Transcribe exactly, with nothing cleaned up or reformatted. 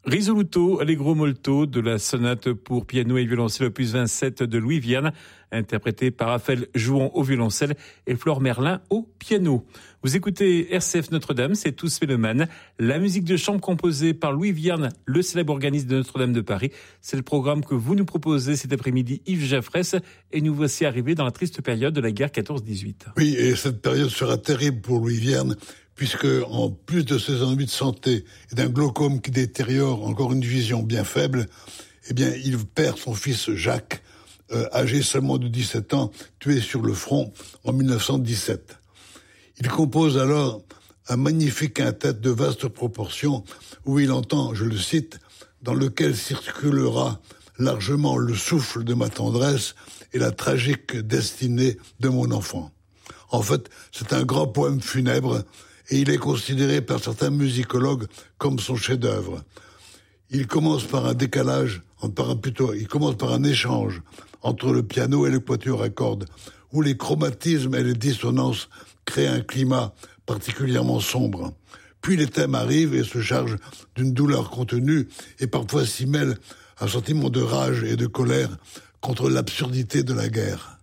Risoluto Allegro molto de la sonate pour piano et violoncelle opus vingt-sept de Louis Vierne, interprété par Raphaël Jouan au violoncelle et Flore Merlin au piano. Vous écoutez R C F Notre-Dame, c'est Tous Mélomanes, la musique de chambre composée par Louis Vierne, le célèbre organiste de Notre-Dame de Paris. C'est le programme que vous nous proposez cet après-midi, Yves Jaffresse, et nous voici arrivés dans la triste période de la guerre quatorze dix-huit. Oui, et cette période sera terrible pour Louis Vierne, puisque en plus de ses ennuis de santé et d'un glaucome qui détériore encore une vision bien faible, eh bien, il perd son fils Jacques, euh, âgé seulement de dix-sept ans, tué sur le front en dix-neuf cent dix-sept. Il compose alors un magnifique quintet de vastes proportions où il entend, je le cite, « dans lequel circulera largement le souffle de ma tendresse et la tragique destinée de mon enfant ». En fait, c'est un grand poème funèbre et il est considéré par certains musicologues comme son chef-d'œuvre. Il commence par un décalage, par un, plutôt, il commence par un échange entre le piano et le quatuor à cordes, où les chromatismes et les dissonances créent un climat particulièrement sombre. Puis les thèmes arrivent et se chargent d'une douleur contenue et parfois s'y mêlent un sentiment de rage et de colère contre l'absurdité de la guerre.